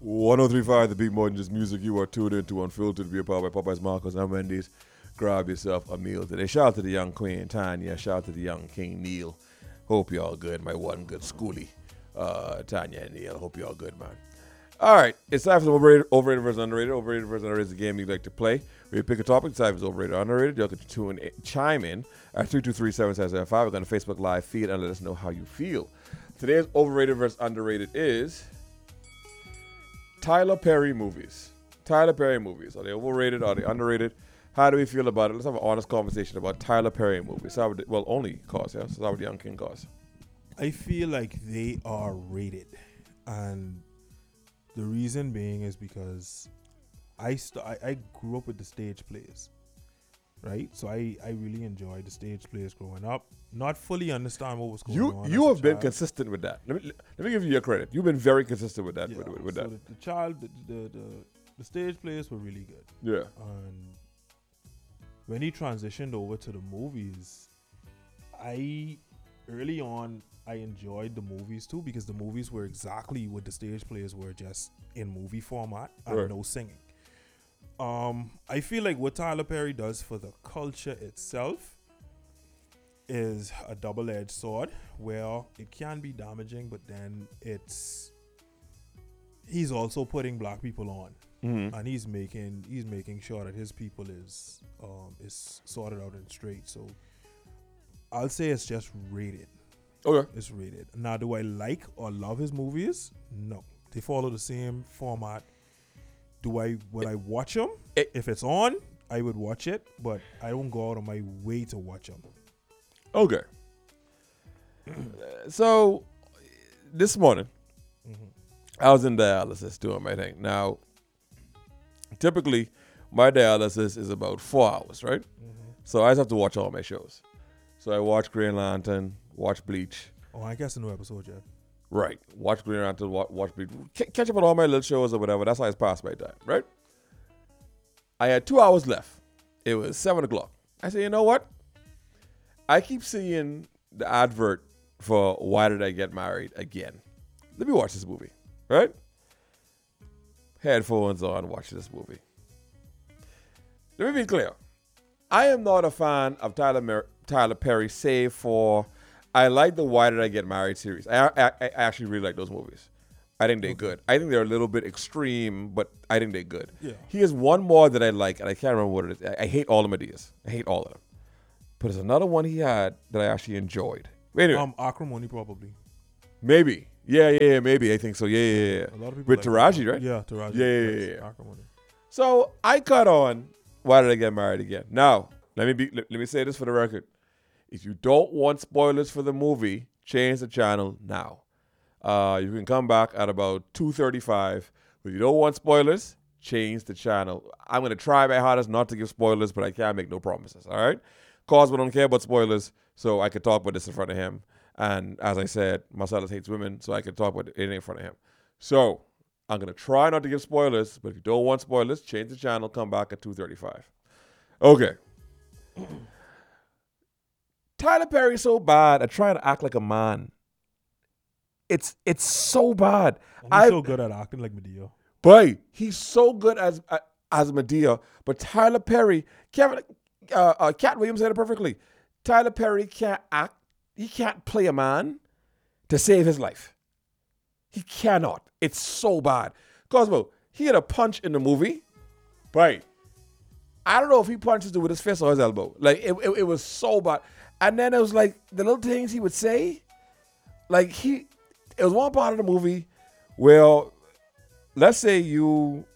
1035, the Big More Than Just Music. You are tuned into Unfiltered, be a powered by Popeyes Marcos. I'm Wendy's. Grab yourself a meal today. Shout out to the young Queen Tanya. Shout out to the young King Neil. Hope y'all good. My one good schoolie, Tanya and Neil. Hope y'all good, man. All right, it's time for the overrated versus underrated. Overrated versus underrated is a game you like to play. We pick a topic, decide if it's overrated or underrated. Y'all can chime in at 323-7775. We're going to Facebook Live feed and let us know how you feel. Today's overrated versus underrated is Tyler Perry movies. Tyler Perry movies. Are they overrated? Are they underrated? How do we feel about it? Let's have an honest conversation about Tyler Perry movies. Only cause, yeah? So how would Young King cause? I feel like they are rated. And the reason being is because I grew up with the stage plays, right? So I really enjoyed the stage plays growing up. Not fully understand what was going on. You have been consistent with that. Let me give you your credit. You've been very consistent with that. Yeah, with so that. The stage plays were really good. Yeah. And when he transitioned over to the movies, early on I enjoyed the movies too, because the movies were exactly what the stage plays were, just in movie format and Right. no singing. I feel like what Tyler Perry does for the culture itself is a double-edged sword, where it can be damaging, but then he's also putting black people on, and he's making sure that his people is sorted out and straight. So I'll say it's just rated. Okay. It's rated. Now, do I like or love his movies? No. They follow the same format. Would I watch them? If it's on, I would watch it, but I don't go out of my way to watch them. Okay. So this morning, I was in dialysis doing my thing. Now, typically, my dialysis is about 4 hours, right? So I just have to watch all my shows. So I watch Green Lantern, watch Bleach. Oh, I guess a new episode yet. Right. Watch Green Lantern, watch Bleach. Catch up on all my little shows or whatever. That's how it's past my time, right? I had 2 hours left. It was 7 o'clock. I said, you know what? I keep seeing the advert for Why Did I Get Married Again. Let me watch this movie, right? Headphones on, watch this movie. Let me be clear. I am not a fan of Tyler Perry, save for I like the Why Did I Get Married series. I actually really like those movies. I think they're good. I think they're a little bit extreme, but I think they're good. Yeah. He has one more that I like, and I can't remember what it is. I hate all of Medias. I hate all of them. But there's another one he had that I actually enjoyed. Anyway, Acrimony probably. maybe. Yeah, maybe. I think so. Yeah. A lot of people With like Taraji, that. right? Yeah, Taraji. Yeah. Yes, Acrimony. So I cut on Why Did I Get Married Again? Now, let me say this for the record. If you don't want spoilers for the movie, change the channel now. You can come back at about 2:35. If you don't want spoilers, change the channel. I'm going to try my hardest not to give spoilers, but I can't make no promises, all right? Cosmo don't care about spoilers, so I could talk about this in front of him. And as I said, Marcellus hates women, so I could talk about it in front of him. So I'm going to try not to give spoilers, but if you don't want spoilers, change the channel, come back at 2:35. Okay. Tyler Perry's so bad at trying to act like a man. It's so bad. And he's so good at acting like Medea. Boy, he's so good as Medea, but Tyler Perry, Cat Williams said it perfectly. Tyler Perry can't act. He can't play a man to save his life. He cannot. It's so bad. Cosmo, he had a punch in the movie, but I don't know if he punches it with his fist or his elbow. Like, it was so bad. And then it was like the little things he would say. Like, it was one part of the movie where, let's say you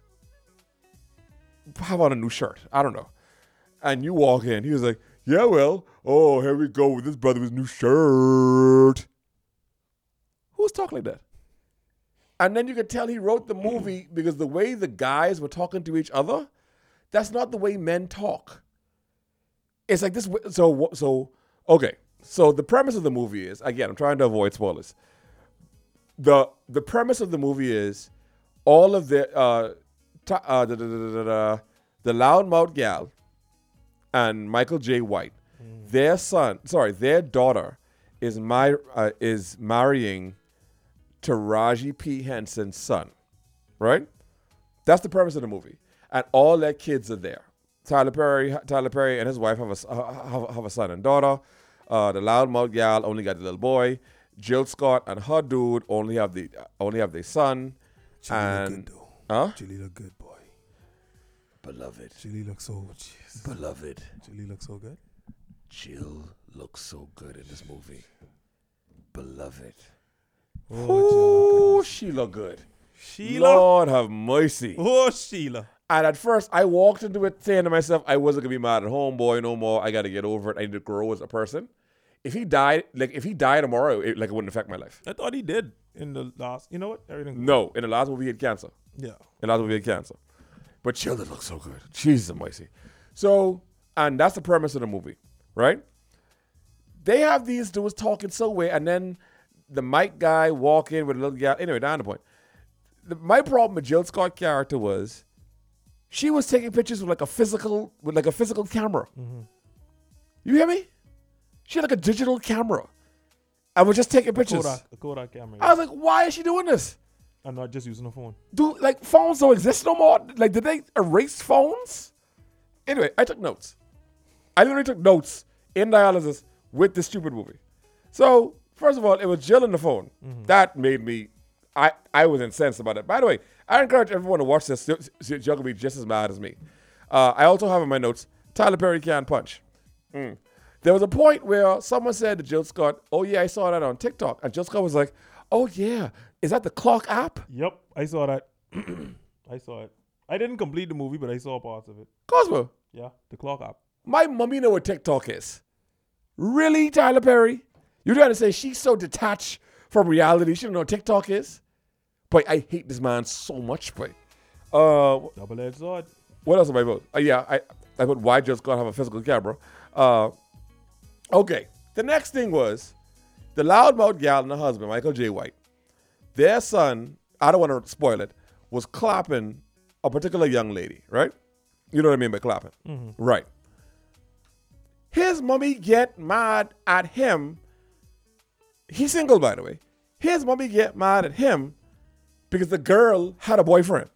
have on a new shirt. I don't know. And you walk in. He was like, yeah, well, oh, here we go with this brother with his new shirt. Who's talking like that? And then you could tell he wrote the movie because the way the guys were talking to each other, that's not the way men talk. It's like this. Okay. So the premise of the movie is, again, I'm trying to avoid spoilers. The premise of the movie is all of the loudmouth gal and Michael J. White, their daughter is marrying Taraji P. Henson's son. right? That's the premise of the movie, and all their kids are there. Tyler Perry, and his wife have a son and daughter. The loudmouth gal only got the little boy. Jill Scott and her dude only have their son. Chili And look good though. huh? Chili look good, boy. Beloved, Chili looks so. Jesus. beloved. Chili looks so good. Jill looks so good in this movie. Beloved. Oh, Ooh, she look good. Sheila. Lord have mercy. Oh, Sheila. And at first, I walked into it saying to myself, I wasn't gonna be mad at homeboy no more. I got to get over it. I need to grow as a person. If he died tomorrow, it wouldn't affect my life. I thought he did in the last. You know what? Everything. No, in the last movie, he had cancer. Yeah. In the last movie, he had cancer. But Childa looks so good. Jesus mercy. So, and that's the premise of the movie, right? They have these dudes talking so way, and then the Mike guy walk in with a little gal. Anyway, down the point. My problem with Jill Scott's character was she was taking pictures with like a physical camera. Mm-hmm. You hear me? She had like a digital camera. I was just taking pictures. A Kodak camera. I was like, why is she doing this? I'm not just using a phone. Dude, like phones don't exist no more. Like, did they erase phones? Anyway, I took notes. I literally took notes in dialysis with this stupid movie. So, first of all, it was Jill on the phone. Mm-hmm. That made me, I was incensed about it. By the way, I encourage everyone to watch this. You're going to be just as mad as me. I also have in my notes, Tyler Perry can't punch. There was a point where someone said to Jill Scott, oh yeah, I saw that on TikTok. And Jill Scott was like, oh yeah, is that the Clock app? Yep, I saw that. I saw it. I didn't complete the movie, but I saw parts of it. Cosmo, Yeah, the Clock app. my mommy know what TikTok is. Really, Tyler Perry? You're trying to say she's so detached from reality, she don't know what TikTok is? Boy, I hate this man so much, boy. Double-edged sword. What else am I about? Yeah, I put why Jill Scott have a physical camera. Okay, the next thing was the loudmouth gal and the husband, Michael J. White. Their son, I don't want to spoil it, was clapping a particular young lady, right? You know what I mean by clapping? Mm-hmm. Right. His mommy get mad at him. He's single, by the way. His mommy get mad at him because the girl had a boyfriend.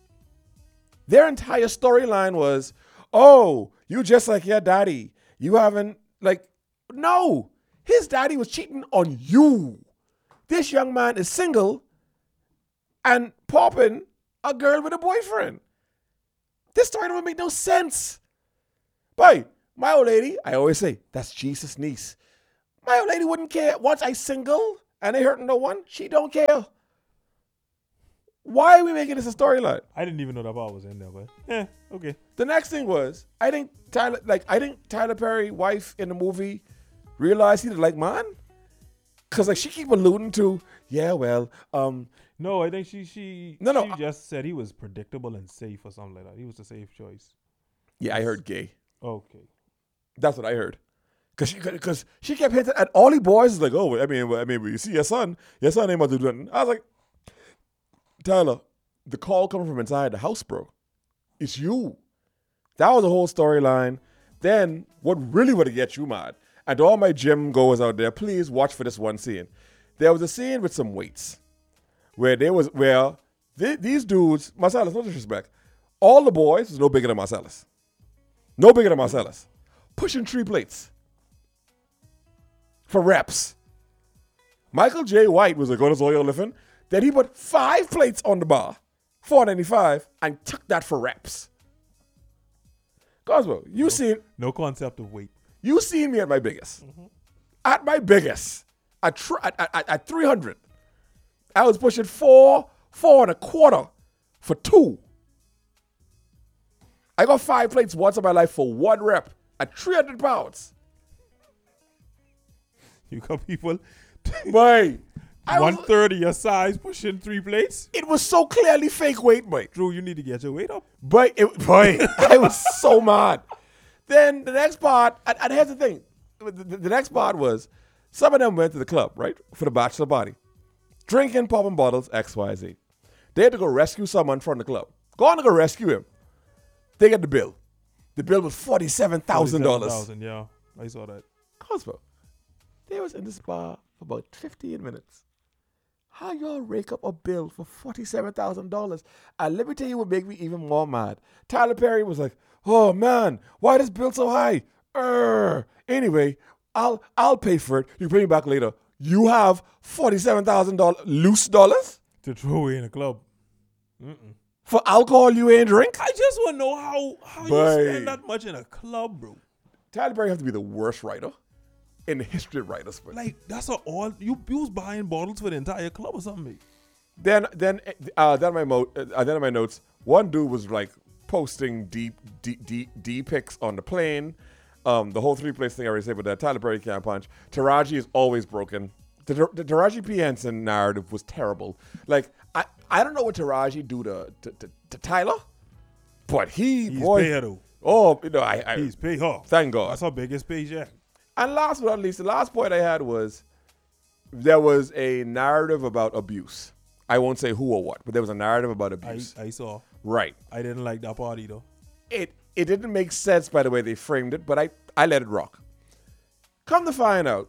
Their entire storyline was, oh, you just like your daddy. You haven't, like, no. His daddy was cheating on you. This young man is single and popping a girl with a boyfriend. This story don't make no sense. Boy, my old lady, I always say, that's Jesus' niece. My old lady wouldn't care. Once I single and they hurting no one, she don't care. Why are we making this a storyline? I didn't even know that part was in there, but okay. The next thing was, I think Tyler Perry wife in the movie realized he didn't like mine. Cause like she keep alluding to, yeah, well, No, I think she just said he was predictable and safe or something like that. He was a safe choice. yeah, I heard gay. Okay. That's what I heard. Cause she kept hitting at all the boys. Is like, oh, I mean, you see your son ain't about to do nothing. I was like, Tyler, the call coming from inside the house, bro. It's you. That was the whole storyline. Then what really would have get you mad? And to all my gym goers out there, please watch for this one scene. There was a scene with some weights where these dudes, Marcellus, no disrespect, all the boys was no bigger than Marcellus. No bigger than Marcellus. Pushing 3 plates for reps. Michael J. White was like, oh, that's all you're lifting? Then he put 5 plates on the bar, 495, and took that for reps. Cosmo, No concept of weight. you seen me at my biggest. Mm-hmm. At my biggest, at 300, I was pushing 4 and a quarter for 2. I got 5 plates once in my life for 1 rep at 300 pounds. You got people Boy, 1/3 of your size pushing 3 plates? it was so clearly fake weight, boy. Drew, you need to get your weight up. Boy, I was so mad. Then the next part, and here's the thing. The next part was, some of them went to the club, right, for the bachelor party. Drinking, popping bottles, X, Y, Z. They had to go rescue someone from the club. Go on to go rescue him. They get the bill. The bill was $47,000. $47,000, yeah. I saw that. Cosmo, they was in this bar for about 15 minutes. how y'all rake up a bill for $47,000? And let me tell you what made me even more mad. Tyler Perry was like, oh man, why this bill so high? Anyway, I'll pay for it. You pay me back later. You have $47,000 loose dollars To throw away in a club. for alcohol you ain't drink? I just want to know how Boy. you spend that much in a club, bro. Tyler Perry has to be the worst writer in the history of writers. But Like, that's all. You was buying bottles for the entire club or something, mate. then in my notes, one dude was like posting D pics on the plane. The whole 3-place thing I already said, but that Tyler Perry can't punch. Taraji is always broken. The Taraji P. Henson narrative was terrible. Like, I don't know what Taraji do to Tyler, but He's boy, pay her, though. oh, He's pay her. thank God. That's her biggest paycheck. And last but not least, the last point I had was there was a narrative about abuse. I won't say who or what, but there was a narrative about abuse. I saw. Right. I didn't like that party, though. It didn't make sense by the way they framed it, but I let it rock. Come to find out,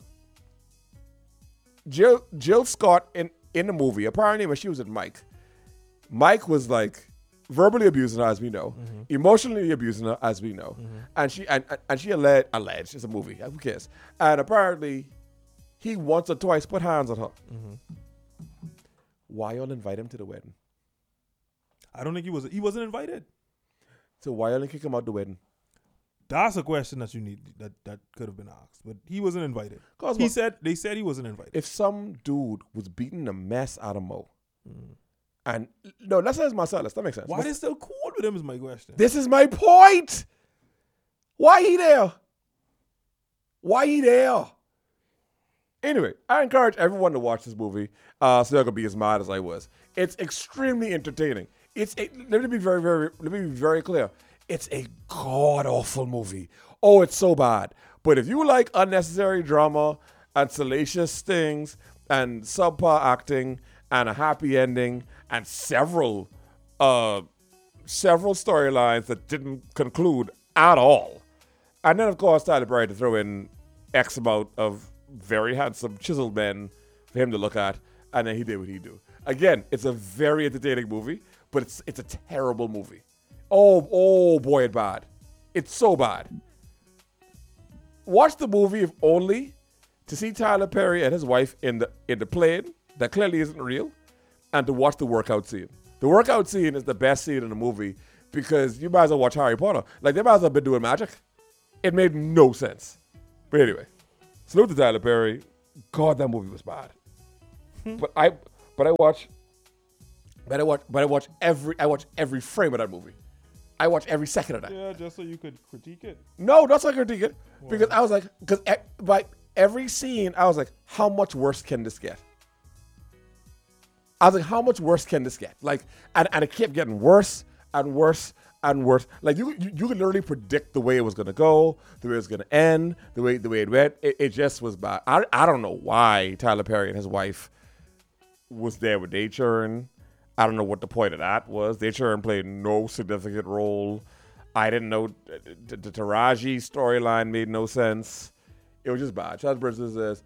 Jill Scott in the movie, apparently when she was with Mike was like verbally abusing her, as we know, emotionally abusing her, as we know, and she alleged it's a movie, who cares? And apparently, he once or twice put hands on her. Why y'all invite him to the wedding? I don't think he wasn't invited. So why y'all didn't kick him out the wedding? That's a question that you need that could have been asked, but he wasn't invited. They said he wasn't invited. If some dude was beating the mess out of Mo, and no, let's say it's Marcellus. That makes sense. Why they still cool with him is my question. This is my point. Why he there? Why he there? Anyway, I encourage everyone to watch this movie so they're gonna be as mad as I was. It's extremely entertaining. Let me be very clear. It's a god awful movie. Oh, it's so bad. But if you like unnecessary drama and salacious things and subpar acting and a happy ending and several storylines that didn't conclude at all, and then of course Tyler Perry to throw in X amount of very handsome chiseled men for him to look at, and then he did what he do. Again, it's a very entertaining movie, but it's a terrible movie. Oh boy, it's bad. It's so bad. Watch the movie if only to see Tyler Perry and his wife in the plane that clearly isn't real, and to watch the workout scene. The workout scene is the best scene in the movie because you might as well watch Harry Potter. Like, they might as well have been doing magic. It made no sense. But anyway, salute to Tyler Perry. God, that movie was bad. But I watch every frame of that movie. I watch every second of that. Yeah, just so you could critique it. No, not so I critique it. Because I was like, by every scene, I was like, how much worse can this get? I was like, how much worse can this get? Like, and it kept getting worse and worse and worse. Like, you could literally predict the way it was gonna go, the way it was gonna end, the way it went. It just was bad. I don't know why Tyler Perry and his wife was there with Dae-Churn. I don't know what the point of that was. Dae-Churn played no significant role. I didn't know the Taraji storyline made no sense. It was just bad. Charles Bronson says,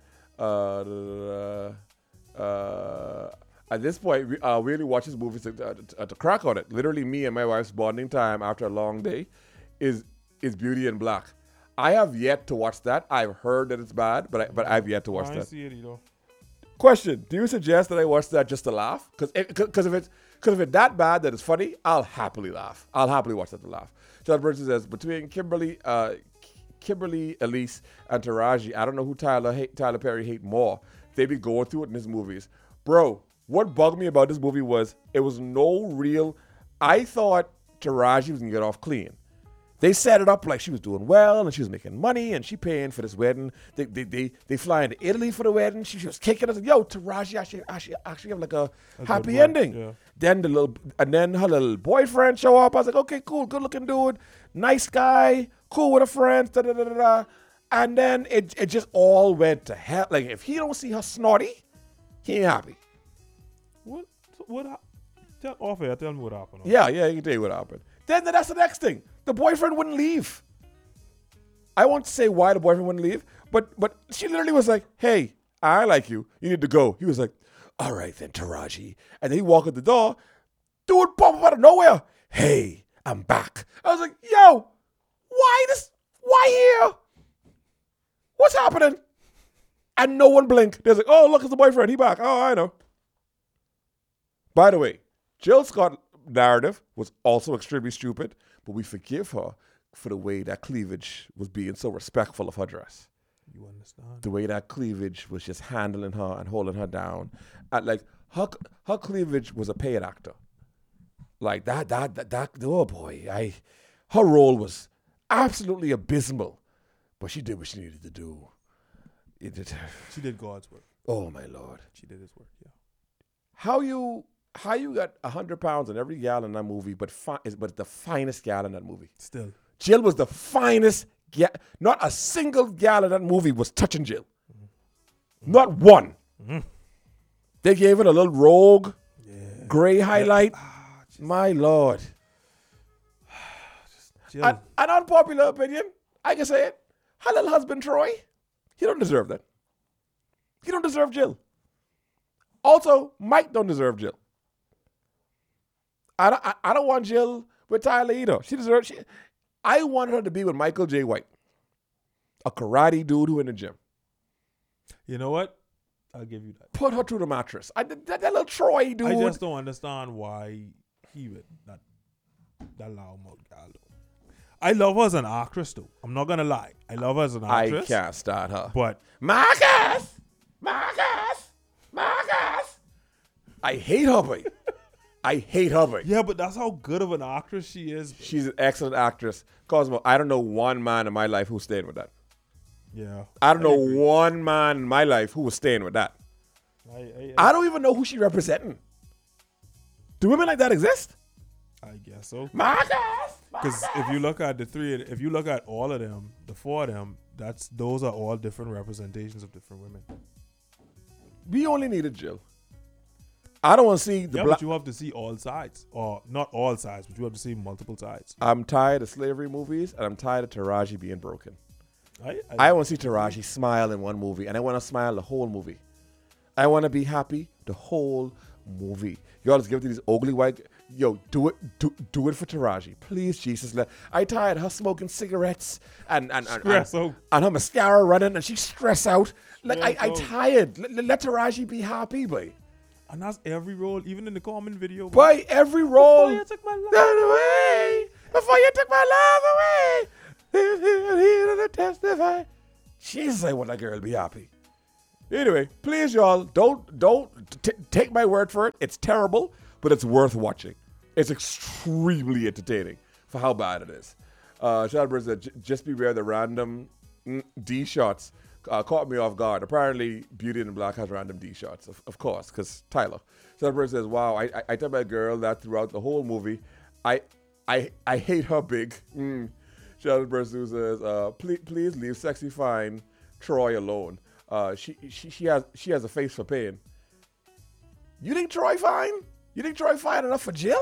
at this point, we only watch this movie to crack on it. Literally, me and my wife's bonding time after a long day is Beauty in Black. I have yet to watch that. I've heard that it's bad, but I've yet to watch that. I see it, you know. Question: do you suggest that I watch that just to laugh? Because if it's that bad that it's funny, I'll happily laugh. I'll happily watch that to laugh. John Bridges says, between Kimberly, Elise, and Taraji, I don't know who Tyler Perry hate more. They be going through it in his movies. Bro, what bugged me about this movie was it was no real. I thought Taraji was gonna get off clean. They set it up like she was doing well and she was making money and she paying for this wedding. They fly into Italy for the wedding. She was kicking us. Yo, Taraji actually have like a happy ending. Yeah. Then her little boyfriend show up. I was like, okay, cool, good looking dude, nice guy, cool with her friends. Da, da, da, da, da. And then it just all went to hell. Like, if he don't see her snotty, he ain't happy. What? Tell me what happened. Yeah, he can tell you what happened. Then that's the next thing. The boyfriend wouldn't leave. I won't say why the boyfriend wouldn't leave, but she literally was like, hey, I like you. You need to go. He was like, all right then, Taraji. And then he walked at the door. Dude pop up out of nowhere. Hey, I'm back. I was like, yo, why here? What's happening? And no one blinked. They're like, oh, look, it's the boyfriend. He back. Oh, I know. By the way, Jill Scott narrative was also extremely stupid, but we forgive her for the way that cleavage was being so respectful of her dress. You understand? The way that cleavage was just handling her and holding her down. And like her cleavage was a paid actor. Like that oh boy, her role was absolutely abysmal. But she did what she needed to do. She did God's work. Oh my Lord. She did his work, yeah. How you got 100 pounds on every gal in that movie, but the finest gal in that movie. Still. Jill was the finest gal. Not a single gal in that movie was touching Jill. Mm-hmm. Not one. Mm-hmm. They gave it a little rogue, gray highlight. My Lord. An unpopular opinion, I can say it. Her little husband, Troy, he don't deserve that. He don't deserve Jill. Also, Mike don't deserve Jill. I don't want Jill with Tyler either. I wanted her to be with Michael J. White, a karate dude who in the gym. You know what? I'll give you that. Put her through the mattress. That little Troy dude. I just don't understand why he would that loudmouth gal. I love her as an actress, though. I'm not gonna lie. I love her as an actress. I can't start her. But Marcus. I hate her, boy. I hate her, boy. Yeah, but that's how good of an actress she is. Bro. She's an excellent actress. Cosmo, I don't know one man in my life who's staying with that. Yeah. I don't know one man in my life who was staying with that. I don't even know who she representing. Do women like that exist? I guess so. Marcus. Because if you look at all of them, the four of them, those are all different representations of different women. We only needed Jill. I don't want to see the but you have to see all sides. Or not all sides, but you have to see multiple sides. I'm tired of slavery movies, and I'm tired of Taraji being broken. I want to see Taraji smile in one movie, and I want to smile the whole movie. I want to be happy the whole movie. Y'all just give it to these ugly white... Yo, do it for Taraji. Please, Jesus. I tired of her smoking cigarettes and her mascara running, and she's stressed out. Like, I tired. Let Taraji be happy, boy. And that's every role, even in the Common video. Boy, every role. Before you took my love away. Before you took my love away. Here to testify. Jesus, I want that girl to be happy. Anyway, please, y'all, don't take my word for it. It's terrible, but it's worth watching. It's extremely entertaining for how bad it is. Shadbird said, just beware the random D shots. Caught me off guard. Apparently, Beauty and the Black has random D shots, of course, because Tyler. Shadbird says, wow, I tell my girl that throughout the whole movie, I hate her big. Shadbird says, please leave sexy fine Troy alone. She has a face for pain. You think Troy fine? You think Troy fine enough for Jill?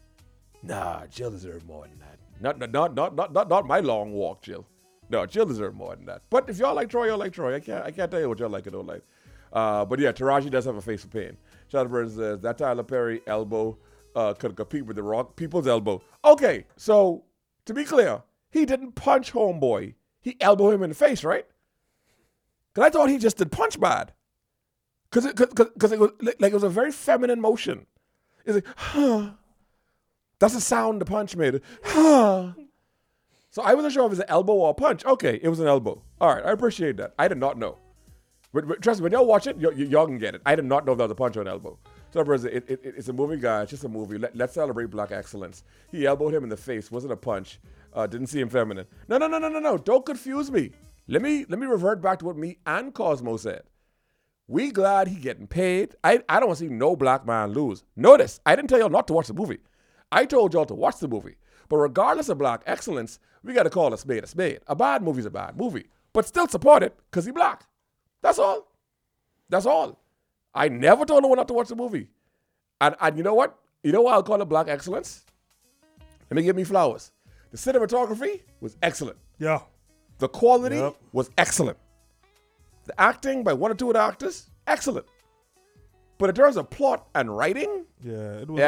Nah, Jill deserves more than that. Not my long walk, Jill. No, Jill deserves more than that. But if y'all like Troy, y'all like Troy. I can't tell you what y'all like or don't like. But yeah, Taraji does have a face for pain. Shadowbird says that Tyler Perry elbow could compete with the Rock people's elbow. Okay, so to be clear, he didn't punch Homeboy. He elbowed him in the face, right? Because I thought he just did punch bad. Because it was like it was a very feminine motion. It's like, huh. That's the sound the punch made. Huh. So I wasn't sure if it was an elbow or a punch. Okay, it was an elbow. All right, I appreciate that. I did not know. But trust me, when y'all watch it, y'all can get it. I did not know if that was a punch or an elbow. So it's a movie, guys. It's just a movie. Let's celebrate black excellence. He elbowed him in the face. Wasn't a punch. Didn't see him feminine. No. Don't confuse me. Let me revert back to what me and Cosmo said. We glad he getting paid. I don't want to see no black man lose. Notice, I didn't tell y'all not to watch the movie. I told y'all to watch the movie. But regardless of black excellence, we got to call a spade a spade. A bad movie's a bad movie. But still support it because he black. That's all. That's all. I never told no one not to watch the movie. And you know what? You know why I'll call it black excellence? Let me give me flowers. The cinematography was excellent. Yeah. The quality was excellent. The acting by one or two of the actors, excellent. But in terms of plot and writing, Yeah, it was.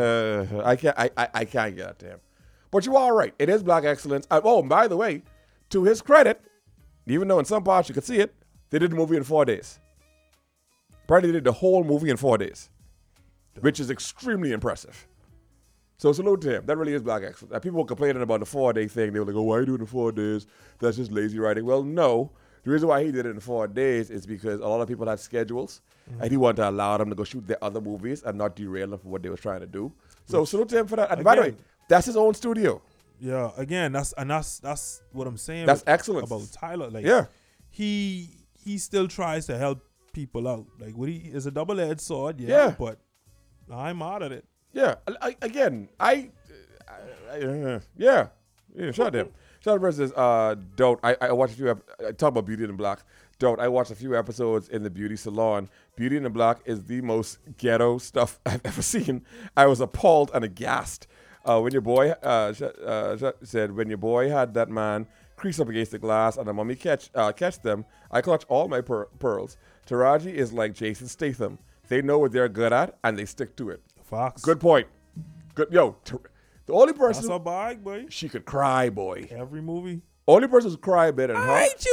I can't get it to him. But you are right. It is black excellence. Oh, and by the way, to his credit, even though in some parts you could see it, they did the movie in 4 days. Apparently, they did the whole movie in 4 days, which is extremely impressive. So salute to him. That really is black excellence. People were complaining about the 4-day thing. They were like, oh, why are you doing the 4 days? That's just lazy writing. Well, no. The reason why he did it in 4 days is because a lot of people had schedules, and he wanted to allow them to go shoot their other movies and not derail them from what they were trying to do. So salute to him for that. And by the way, that's his own studio. Yeah, again, that's what I'm saying. That's excellence about Tyler. Like, yeah, he still tries to help people out. Like, what he is a double-edged sword. Yeah, but I'm out at it. Yeah, yeah. Shout out to him. Shout out versus Don't. I watched a few. Talk about Beauty in the Black. Don't. I watched a few episodes in the beauty salon. Beauty in the Black is the most ghetto stuff I've ever seen. I was appalled and aghast when your boy said when your boy had that man crease up against the glass and the mummy catch them. I clutch all my pearls. Taraji is like Jason Statham. They know what they're good at and they stick to it. Fox. Good point. Good. Yo, the only person that's a bag, boy. She could cry, boy. Every movie. Only person who's cry better than her. I hate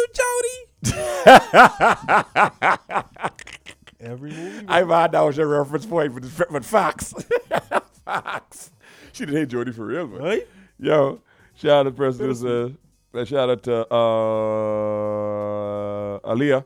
you, Jody. Every movie. I'm mad that was your reference point, but facts. Facts. She didn't hate Jody for real, man. Right? Yo, shout out to the person who's shout out to Aaliyah.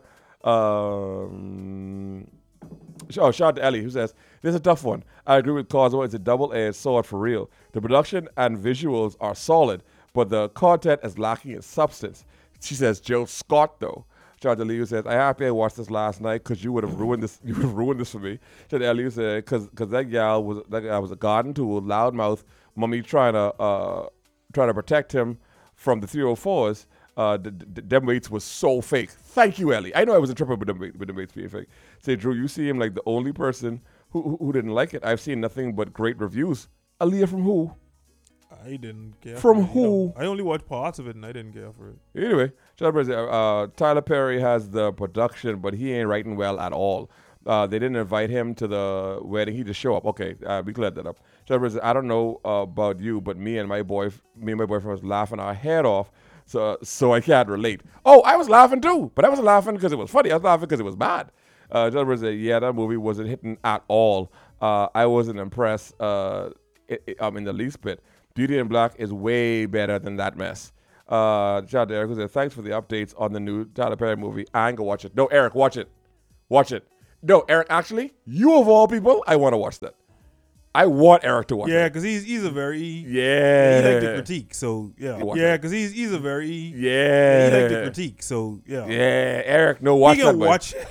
Shout out to Ellie, who says, this is a tough one. I agree with Cosmo. It's a double-edged sword for real. The production and visuals are solid, but the content is lacking in substance. She says, Jill Scott, though. Shout out to Lee, who says, I'm happy I watched this last night because you would have ruined this. You would have ruined this for me. Shout out to Ellie, who said, because that guy was a garden tool, loudmouth, mummy trying to protect him from the 304s. Them weights was so fake. Thank you, Ellie. I know I was in trouble with them weights being fake. Say, Drew, you seem like the only person who didn't like it. I've seen nothing but great reviews. Aaliyah from who? I didn't care. From who? I only watched parts of it and I didn't care for it. Anyway, Tyler Perry has the production, but he ain't writing well at all. They didn't invite him to the wedding. He just show up. Okay, we cleared that up. I don't know about you, but me and my boyfriend was laughing our head off. So I can't relate. Oh, I was laughing too, but I wasn't laughing because it was funny. I was laughing because it was bad. Yeah, that movie wasn't hitting at all. I wasn't impressed in the least bit. Beauty in Black is way better than that mess. Shout out to Eric, who said, thanks for the updates on the new Tyler Perry movie. I ain't gonna watch it. No, Eric, watch it. Watch it. No, Eric, actually, you of all people, I want to watch that. I want Eric to watch it. Yeah, because he's a very... Yeah. He liked the critique, so yeah. Yeah, because he's a very... Yeah. He liked the critique, so yeah. Yeah, Eric, no, watch that. Watch it.